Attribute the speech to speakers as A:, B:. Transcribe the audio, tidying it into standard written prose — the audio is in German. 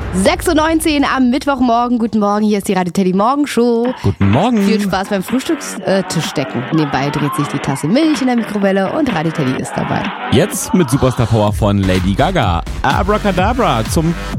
A: 6:19 Uhr am Mittwochmorgen. Guten Morgen, hier ist die Radio Teddy Morgenshow.
B: Guten Morgen.
A: Viel Spaß beim Frühstückstischdecken. Nebenbei dreht sich die Tasse Milch in der Mikrowelle und Radio Teddy ist dabei.
B: Jetzt mit Superstar Power von Lady Gaga. Abracadabra zum